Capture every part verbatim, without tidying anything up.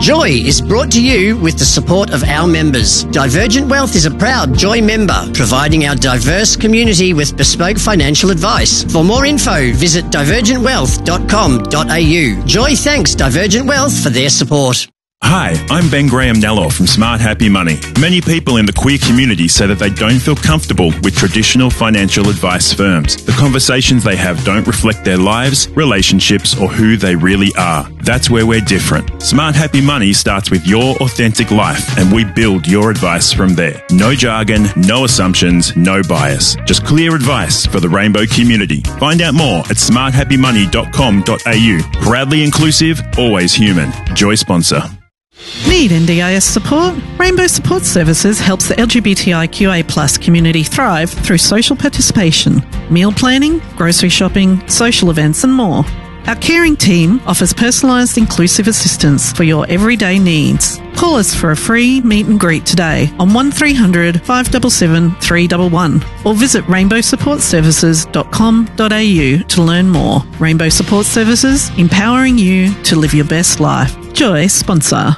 Joy is brought to you with the support of our members. Divergent Wealth is a proud Joy member, providing our diverse community with bespoke financial advice. For more info, visit divergent wealth dot com dot a u. Joy thanks Divergent Wealth for their support. Hi, I'm Ben Graham Nello from Smart Happy Money. Many people in the queer community say that they don't feel comfortable with traditional financial advice firms. The conversations they have don't reflect their lives, relationships, or who they really are. That's where we're different. Smart Happy Money starts with your authentic life, and we build your advice from there. No jargon, no assumptions, no bias. Just clear advice for the rainbow community. Find out more at smart happy money dot com dot a u. Proudly inclusive, always human. Joy sponsor. Need N D I S support? Rainbow Support Services helps the L G B T I Q A plus community thrive through social participation, meal planning, grocery shopping, social events and more. Our caring team offers personalised inclusive assistance for your everyday needs. Call us for a free meet and greet today on one three hundred, five seven seven, three one one or visit rainbow support services dot com dot a u to learn more. Rainbow Support Services, empowering you to live your best life. Joy sponsor.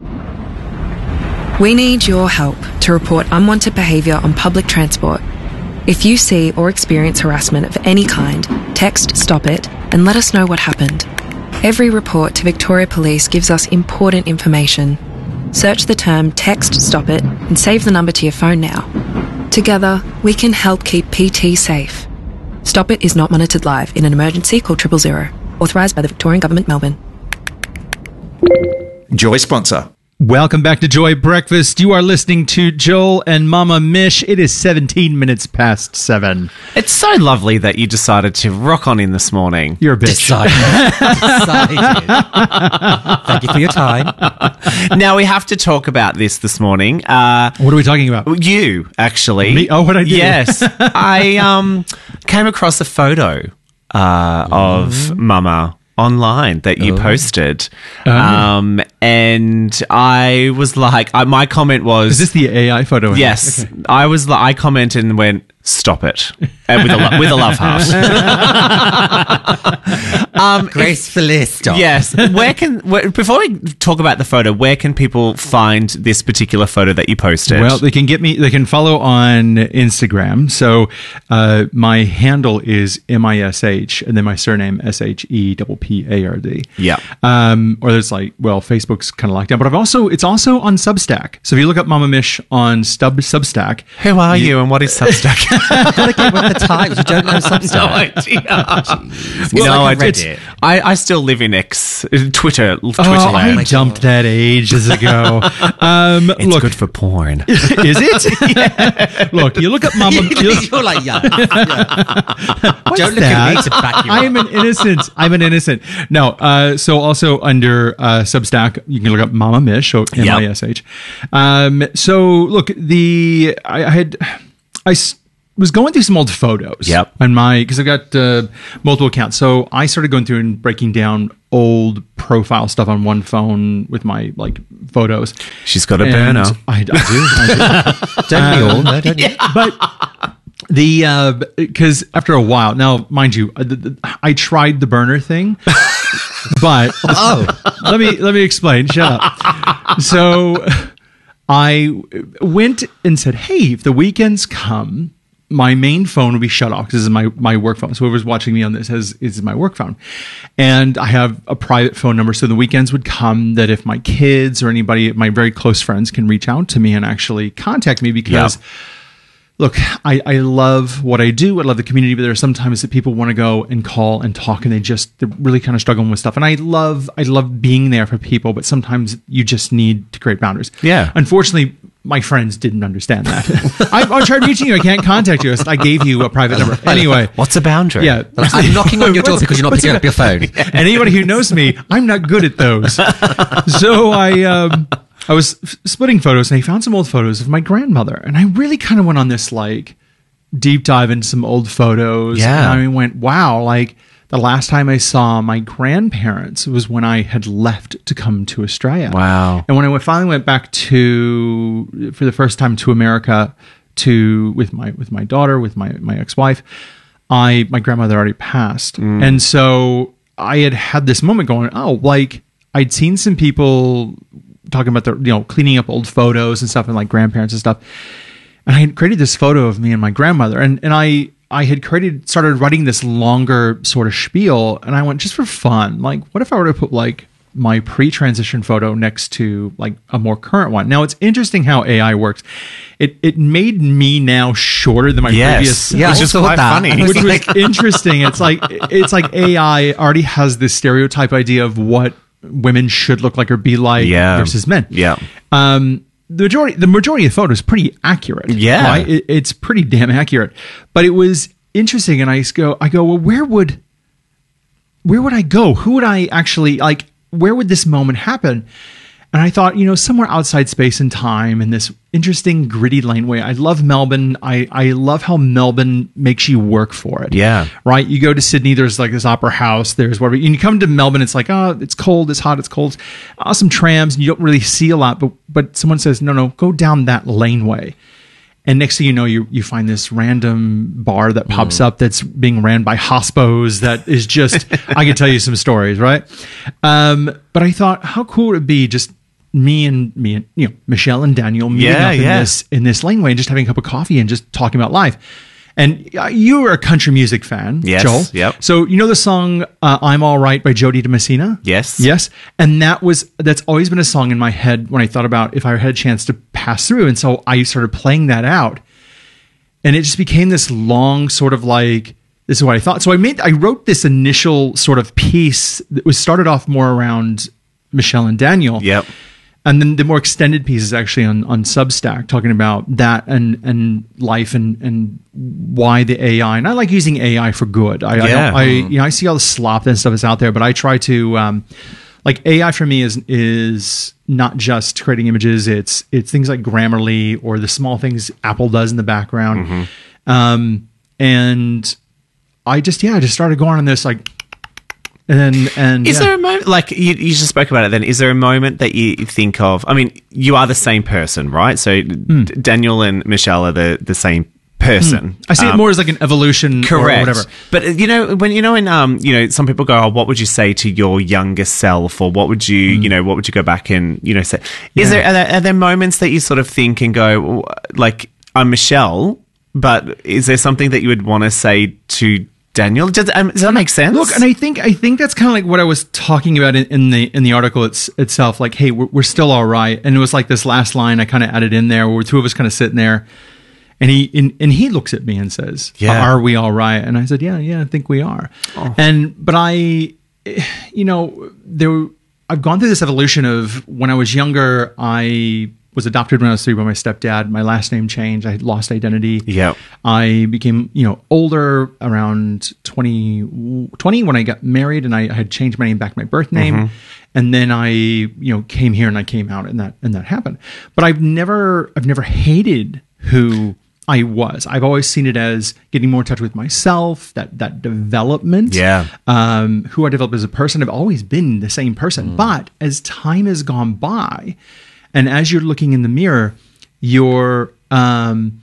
We need your help to report unwanted behaviour on public transport. If you see or experience harassment of any kind, text STOP IT and let us know what happened. Every report to Victoria Police gives us important information. Search the term text STOP IT and save the number to your phone now. Together, we can help keep P T safe. Stop It is not monitored live. In an emergency, call triple zero. Authorised by the Victorian Government, Melbourne. Joy sponsor. Welcome back to Joy Breakfast. You are listening to Joel and Mama Mish. It is seventeen minutes past seven. It's so lovely that you decided to rock on in this morning. You're a bitch. Decided. Decided. Thank you for your time. Now, we have to talk about this this morning. Uh, what are we talking about? You, actually. Me? Oh, what I do? Yes. I um, came across a photo uh, of Mama online that you oh. posted. Oh. Um, and I was like, I, my comment was... Is this the A I photo? Yes. Okay. I was I commented and went, stop it. And with a, lo- with a love heart. um, Gracefully if, stop. Yes. Where can... Where, before we talk about the photo, where can people find this particular photo that you posted? Well, they can get me... They can follow on Instagram. So uh, my handle is M I S H and then my surname S H E P P A R D. Yeah. Um, or there's like, well, Facebook's kind of locked down, but I've also... It's also on Substack. So if you look up Mama Mish on Stub Substack... Who are you, you and what is Substack? Gotta get with the times. You don't know Substack. No idea. Jeez. Well, no, like I, it's, I, I still live in X, Twitter, Twitter oh, land. I jumped that ages ago. Um, it's look, good for porn. Is it? Yeah. Look, you look up Mama. You're, you're like, yeah. yeah. Don't look that? at me to back you up. I'm an innocent. I'm an innocent. No. Uh, so also under uh, Substack, you can look up Mama Mish. So M I S H. Yep. Um, so look, the I, I had I. was going through some old photos yep. on my, because I've got uh, multiple accounts. So I started going through and breaking down old profile stuff on one phone with my like photos. She's got a burner. I, I do. I do. Don't we all? No, don't you? But the, because uh, after a while, now mind you, I, I tried the burner thing, but oh, let me, let me explain. Shut up. So I went and said, hey, if the weekends come, my main phone will be shut off because this is my, my work phone. So whoever's watching me on this has is my work phone. And I have a private phone number. So the weekends would come that if my kids or anybody, my very close friends can reach out to me and actually contact me because, yeah. look, I, I love what I do. I love the community, but there are sometimes that people want to go and call and talk and they just, they're really kind of struggling with stuff. And I love, I love being there for people, but sometimes you just need to create boundaries. Yeah. Unfortunately, my friends didn't understand that. I, I tried reaching you. I can't contact you. I gave you a private number. Anyway. What's a boundary? Yeah. I'm knocking on your door because you're not picking up your phone. And anybody who knows me, I'm not good at those. So I, um, I was f- splitting photos and I found some old photos of my grandmother. And I really kind of went on this like deep dive into some old photos. Yeah. And I mean, went, wow, like the last time I saw my grandparents was when I had left to come to Australia. Wow. And when I finally went back to, for the first time to America to, with my, with my daughter, with my, my ex-wife, I, my grandmother already passed. Mm. And so I had had this moment going, oh, like, I'd seen some people talking about the, you know, cleaning up old photos and stuff and like grandparents and stuff. And I had created this photo of me and my grandmother, and, and I, I had created, started writing this longer sort of spiel, and I went, just for fun, like, what if I were to put like my pre-transition photo next to like a more current one? Now, it's interesting how A I works. It it made me now shorter than my Yes. previous, Yeah, which I is saw quite that. funny, I was which like- was interesting. It's like it's like A I already has this stereotype idea of what women should look like or be like Yeah. versus men. Yeah. Um, the majority, the majority of the photo is pretty accurate. Yeah. right? It, it's pretty damn accurate. But it was interesting, and I just go, I go, well, where would, where would I go? Who would I actually like? Where would this moment happen? And I thought, you know, somewhere outside space and time in this interesting gritty laneway. I love Melbourne. I, I love how Melbourne makes you work for it. Yeah. Right? You go to Sydney, there's like this opera house, there's whatever. And you come to Melbourne, it's like, oh, it's cold, it's hot, it's cold. Awesome trams, and you don't really see a lot. But but someone says, no, no, go down that laneway. And next thing you know, you you find this random bar that pops up that's being ran by hospos that is just, I could tell you some stories, right? Um, but I thought, how cool would it be just me and me and you know Michelle and Daniel meeting Yeah, up in yeah. this in this laneway and just having a cup of coffee and just talking about life. And uh, you are a country music fan, Yes, Joel. yep. So you know the song uh, "I'm All Right" by Jody DeMessina? Yes. Yes. And that was that's always been a song in my head when I thought about if I had a chance to pass through. And so I started playing that out, and it just became this long sort of like, this is what I thought. So I made I wrote this initial sort of piece that was started off more around Michelle and Daniel. Yep. And then the more extended piece is actually on, on Substack, talking about that and, and life and, and why the A I. And I like using A I for good. I, I, Yeah. don't, I you know I see all the slop and stuff that's out there, but I try to um, like A I for me is is not just creating images. It's it's things like Grammarly or the small things Apple does in the background. Mm-hmm. Um, and I just yeah I just started going on this like. And and Is yeah. there a moment, like you, you just spoke about it then, is there a moment that you think of, I mean, you are the same person, right? So D- Daniel and Michelle are the, the same person. I see it Um, more as like an evolution Correct. or whatever. But uh, you know, when you know, in um, you know, some people go, "Oh, what would you say to your younger self?" Or what would you, you know, what would you go back and you know say? Is Yeah. there are, there are there moments that you sort of think and go, like, I'm Michelle, but is there something that you would want to say to Daniel? Does, um, does that make sense? Look, and I think I think that's kind of like what I was talking about in, in the in the article it's, itself. Like, hey, we're, we're still all right. And it was like this last line I kind of added in there, where two of us kind of sitting there, and he and, and he looks at me and says, Yeah. "Are we all right?" And I said, "Yeah, yeah, I think we are." And but I, you know, there I've gone through this evolution of when I was younger, I was adopted when I was three by my stepdad. My last name changed. I had lost identity. Yep. I became, you know, older around twenty, twenty when I got married, and I had changed my name back to my birth name. Mm-hmm. And then I, you know, came here and I came out, and that and that happened. But I've never I've never hated who I was. I've always seen it as getting more in touch with myself, that that development. Yeah. Um, who I developed as a person. I've always been the same person. Mm. But as time has gone by, and as you're looking in the mirror, you're, um,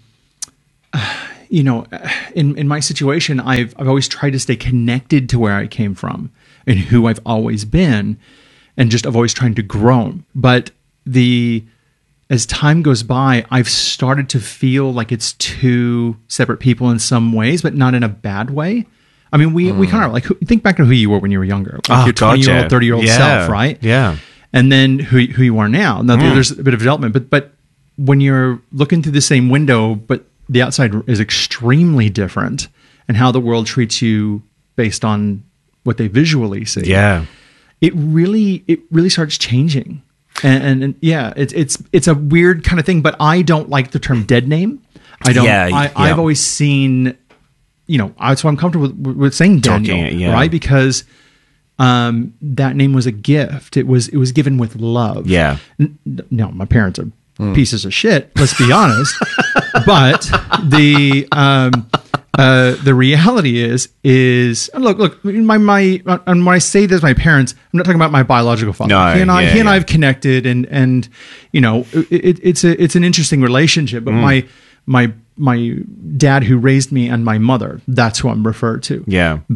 you know, in, in my situation, I've I've always tried to stay connected to where I came from and who I've always been, and just I've always trying to grow. But the as time goes by, I've started to feel like it's two separate people in some ways, but not in a bad way. I mean, we we kind of like who, think back to who you were when you were younger, like Oh, your twenty year gotcha. old, thirty year old Yeah. self, right? Yeah. And then who who you are now. Now there's a bit of development, but but when you're looking through the same window, but the outside is extremely different, and how the world treats you based on what they visually see. Yeah. It really it really starts changing. And, and, and yeah, it's it's it's a weird kind of thing, but I don't like the term dead name. I don't Yeah, I, yeah. I've always seen, you know, I, so I'm comfortable with, with saying Daniel, Talking it, yeah. right? Because um, that name was a gift. It was it was given with love. Yeah. N- No, my parents are pieces of shit. Let's be honest. But the um, uh, the reality is is look look my my and when I say this, my parents, I'm not talking about my biological father. No, he and I yeah, he and yeah. I've connected, and and you know it, it's a it's an interesting relationship. But my my my dad who raised me and my mother, that's who I'm referred to. Yeah. But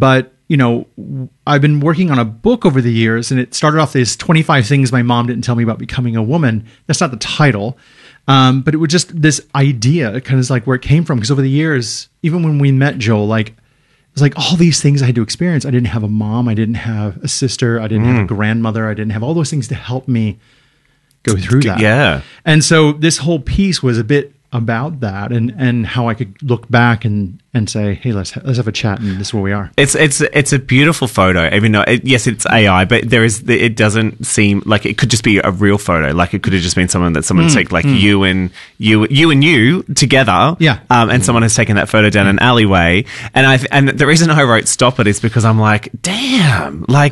you know, I've been working on a book over the years, and it started off as twenty-five things my mom didn't tell me about becoming a woman. That's not the title. Um, but it was just this idea, kind of like where it came from. Because over the years, even when we met Joel, like, it was like all these things I had to experience. I didn't have a mom. I didn't have a sister. I didn't mm. have a grandmother. I didn't have all those things to help me go through that. Yeah. And so this whole piece was a bit about that, and and how I could look back and and say, hey, let's ha- let's have a chat, and this is where we are. It's it's it's a beautiful photo, even though it, yes, it's A I, but there is it doesn't seem like it could just be a real photo. Like it could have just been someone that someone mm, took, like mm. you and you you and you together, yeah. Um, and someone has taken that photo down an alleyway, and I and the reason I wrote "Stop It" is because I'm like, damn, like.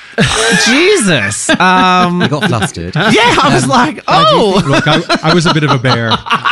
Jesus. Um, you got flustered. Yeah, I was um, like, oh. Look, I, I was a bit of a bear.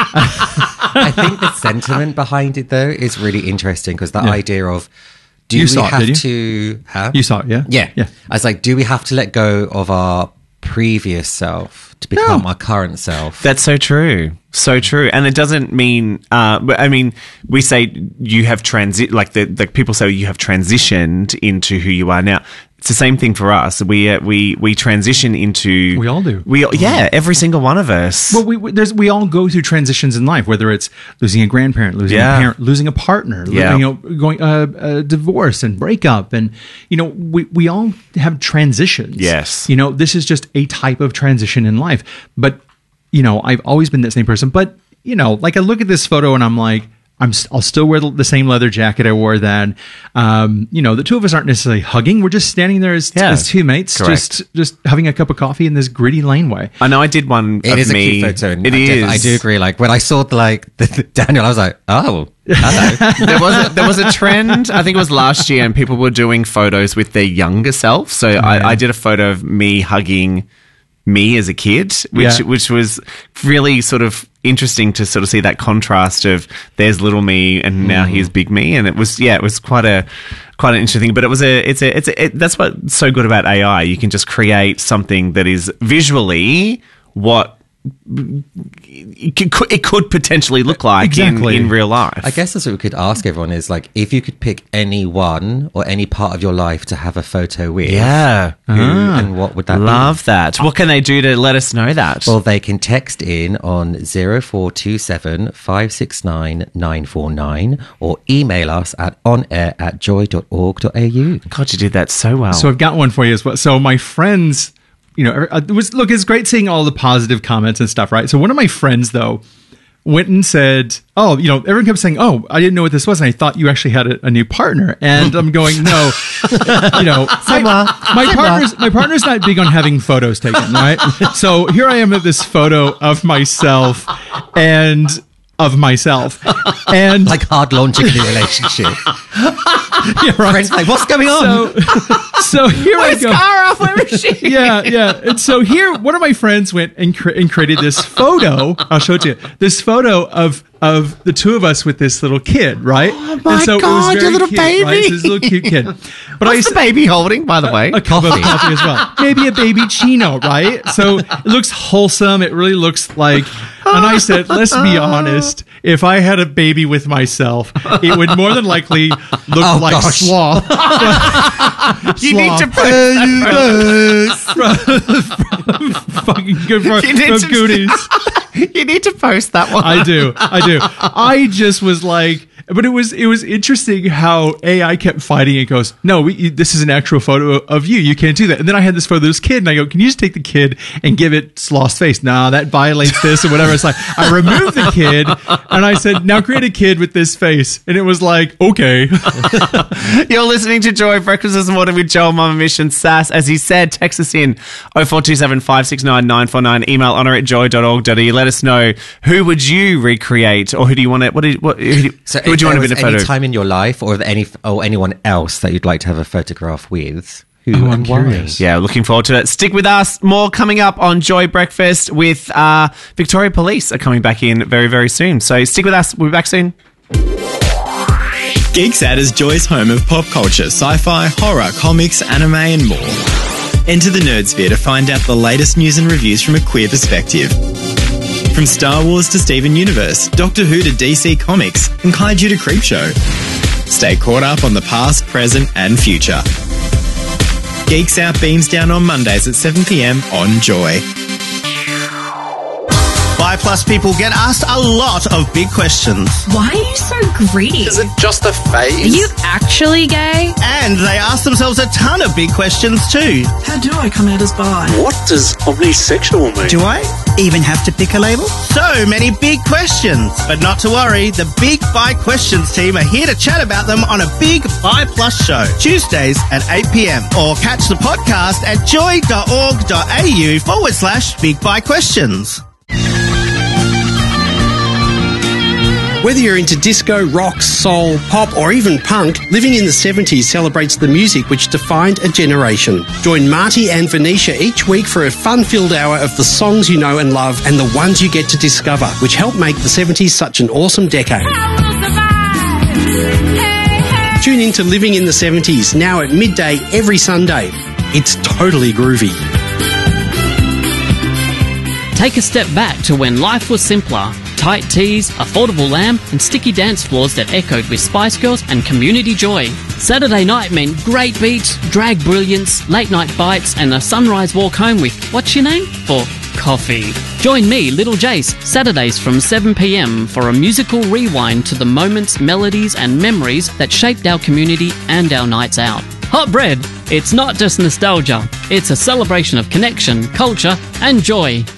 I think the sentiment behind it, though, is really interesting, because that yeah. idea of, do you we saw have it, did to... you? Huh? You saw it, yeah? Yeah. yeah. I was like, do we have to let go of our previous self to become no. our current self? That's so true. So true. And it doesn't mean, uh, I mean, we say you have transit, like the, the people say you have transitioned into who you are now. It's the same thing for us. We uh, we we transition into. We all do. We yeah, every single one of us. Well, we we- there's we all go through transitions in life, whether it's losing a grandparent, losing Yeah. a parent, losing a partner, Yeah. you know, going uh, a divorce and breakup, and you know, we we all have transitions. Yes. You know, this is just a type of transition in life. But you know, I've always been that same person. But you know, like I look at this photo and I'm like, I'm, I'll still wear the, the same leather jacket I wore then. Um, you know, the two of us aren't necessarily hugging. We're just standing there as, Yeah, as two mates, correct. just just having a cup of coffee in this gritty laneway. I know I did one It of is me. a cute photo. and It I is. def- I do agree. Like, when I saw, the, like, the, the Daniel, I was like, oh, hello. there was a, there was a trend. I think it was last year, and people were doing photos with their younger self. So yeah. I, I did a photo of me hugging me as a kid, which Yeah. which was really sort of interesting to sort of see that contrast of there's little me and now here's big me, and it was yeah, it was quite a quite an interesting thing. But it was a it's a it's a, it, that's what's so good about A I. You can just create something that is visually what it could, it could potentially look like Exactly. in, in real life. I guess that's what we could ask everyone is, like, if you could pick any one or any part of your life to have a photo with, Yeah. who and what would that be? Love that. What can they do to let us know that? Well, they can text in on zero four two seven, five six nine, nine four nine or email us at onair at joy dot org dot a u. God, you did that so well. So I've got one for you as well. So my friends, you know, it was look, it's great seeing all the positive comments and stuff, right? So one of my friends, though, went and said, oh, you know, everyone kept saying, oh, I didn't know what this was, and I thought you actually had a, a new partner. And I'm going, no, you know, my, my partner's my partner's not big on having photos taken, right? So here I am at this photo of myself and of myself, and Like hard launching a new relationship. yeah, right. Friends like, what's going on? So, so here I go. off? Where is she? Yeah, yeah. And so here, one of my friends went and, cre- and created this photo. I'll show it to you. This photo of of the two of us with this little kid, right? Oh my and so God, it was your very little cute, baby. Right? This little cute kid. But What's I the baby holding, by the way? a cup of coffee as well. Maybe a baby chino, right? So it looks wholesome. It really looks like. And I said, let's be honest. If I had a baby with myself, it would more than likely look Oh, like gosh. sloth. You need to post post fucking good for, You need from to- Goonies. You need to post that one. I do, I do. I just was like, but it was it was interesting how A I kept fighting. It goes, no, we, you, this is an actual photo of you. You can't do that. And then I had this photo of this kid, and I go, can you just take the kid and give it Sloth's face? Nah, that violates this or whatever. It's like I removed the kid, and I said, now create a kid with this face, and it was like, okay. You're listening to Joy Breakfast this morning with Joel, Mama Mission, Sass. As he said, text us in oh four two seven, five six nine, nine four nine. Email honour at joy dot org dot a u. Let us know, who would you recreate, or who do you want to? What? Do you, what? Who, do you- So who would if you want there to be in a was photo? any time in your life, or any or anyone else that you'd like to have a photograph with, who Oh, I'm and why? curious. Yeah, looking forward to it. Stick with us. More coming up on Joy Breakfast with uh, Victoria Police are coming back in very, very soon. So stick with us. We'll be back soon. GeekSat is Joy's home of pop culture, sci-fi, horror, comics, anime and more. Enter the Nerdsphere to find out the latest news and reviews from a queer perspective. From Star Wars to Steven Universe, Doctor Who to D C Comics, and Kaiju to Creepshow. Stay caught up on the past, present, and future. Geeks Out beams down on Mondays at seven p.m. on Joy. Bi Plus people get asked a lot of big questions. Why are you so greedy? Is it just a phase? Are you actually gay? And they ask themselves a ton of big questions too. How do I come out as bi? What does omnisexual mean? Do I even have to pick a label? So many big questions. But not to worry, the Big Bi Questions team are here to chat about them on a Big Bi Plus show, Tuesdays at eight p.m. Or catch the podcast at joy.org.au forward slash Big Bi Questions. Whether you're into disco, rock, soul, pop or even punk, Living in the seventies celebrates the music which defined a generation. Join Marty and Venetia each week for a fun-filled hour of the songs you know and love and the ones you get to discover, which helped make the seventies such an awesome decade. Tune in to Living in the seventies, now at midday every Sunday. It's totally groovy. Take a step back to when life was simpler. Tight tees, affordable lamb, and sticky dance floors that echoed with Spice Girls and community joy. Saturday night meant great beats, drag brilliance, late night bites, and a sunrise walk home with, what's your name? For coffee. Join me, Little Jace, Saturdays from seven p.m. for a musical rewind to the moments, melodies, and memories that shaped our community and our nights out. Hot Bread, it's not just nostalgia, it's a celebration of connection, culture, and joy.